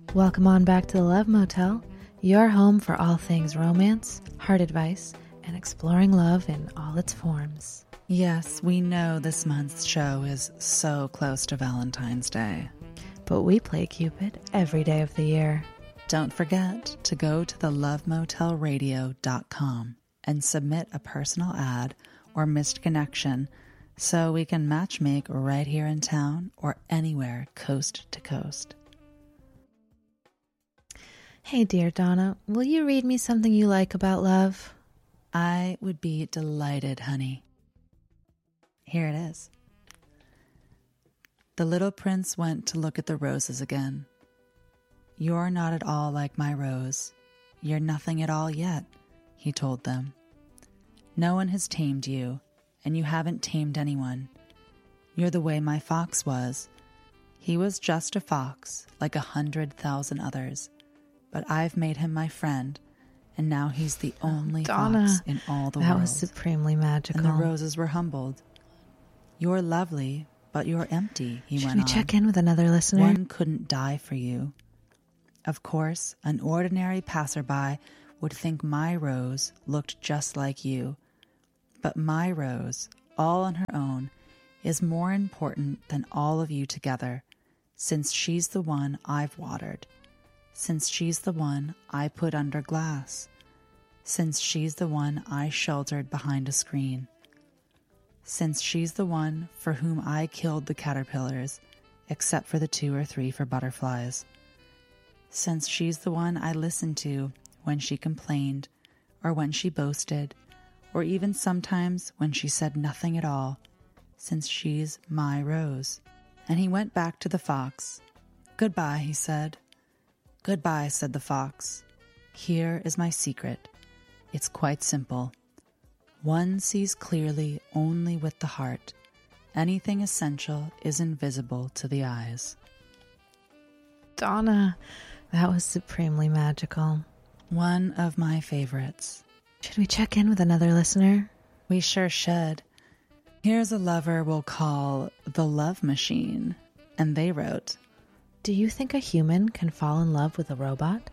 Welcome on back to the Love Motel, your home for all things romance, heart advice, and exploring love in all its forms. Yes, we know this month's show is so close to Valentine's Day. But we play Cupid every day of the year. Don't forget to go to thelovemotelradio.com and submit a personal ad or missed connection so we can matchmake right here in town or anywhere coast to coast. Hey, dear Donna, will you read me something you like about love? I would be delighted, honey. Here it is. The little prince went to look at the roses again. You're not at all like my rose. You're nothing at all yet, he told them. No one has tamed you, and you haven't tamed anyone. You're the way my fox was. He was just a fox, like 100,000 others. But I've made him my friend, and now he's the only Donna, fox in all the world. That was supremely magical. And the roses were humbled. You're lovely, but you're empty, he went on. Should we check in with another listener? One couldn't die for you. Of course, an ordinary passerby would think my rose looked just like you. But my rose, all on her own, is more important than all of you together, since she's the one I've watered, since she's the one I put under glass, since she's the one I sheltered behind a screen, since she's the one for whom I killed the caterpillars, except for the 2 or 3 for butterflies, since she's the one I listened to when she complained, or when she boasted, or even sometimes when she said nothing at all, since she's my rose. And he went back to the fox. Goodbye, he said. Goodbye, said the fox. Here is my secret. It's quite simple. One sees clearly only with the heart. Anything essential is invisible to the eyes. Donna, that was supremely magical. One of my favorites. Should we check in with another listener? We sure should. Here's a lover we'll call the Love Machine. And they wrote, do you think a human can fall in love with a robot?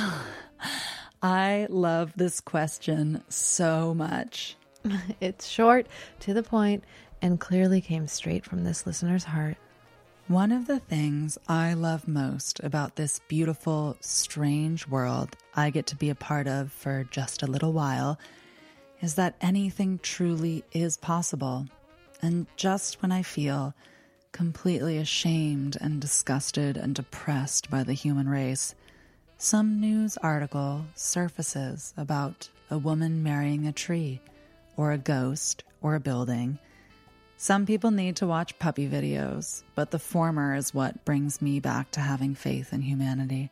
I love this question so much. It's short, to the point, and clearly came straight from this listener's heart. One of the things I love most about this beautiful, strange world I get to be a part of for just a little while is that anything truly is possible. And just when I feel completely ashamed and disgusted and depressed by the human race, some news article surfaces about a woman marrying a tree, or a ghost, or a building. Some people need to watch puppy videos, but the former is what brings me back to having faith in humanity.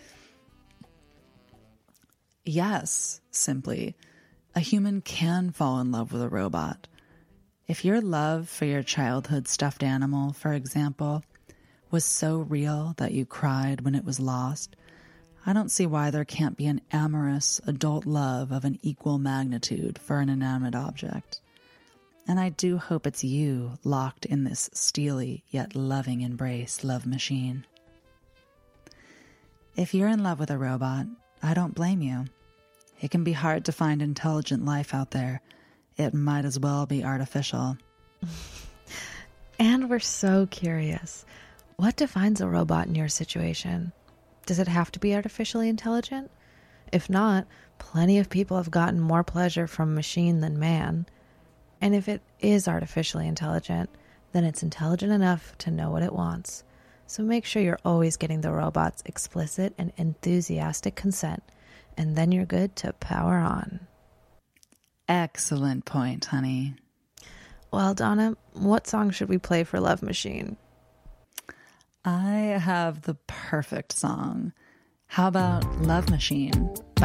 Yes, simply, a human can fall in love with a robot. If your love for your childhood stuffed animal, for example, was so real that you cried when it was lost, I don't see why there can't be an amorous adult love of an equal magnitude for an inanimate object. And I do hope it's you locked in this steely yet loving embrace love machine. If you're in love with a robot, I don't blame you. It can be hard to find intelligent life out there. It might as well be artificial. And we're so curious. What defines a robot in your situation? Does it have to be artificially intelligent? If not, plenty of people have gotten more pleasure from machine than man. And if it is artificially intelligent, then it's intelligent enough to know what it wants. So make sure you're always getting the robot's explicit and enthusiastic consent, and then you're good to power on. Excellent point, honey. Well, Donna, what song should we play for Love Machine? I have the perfect song. How about Love Machine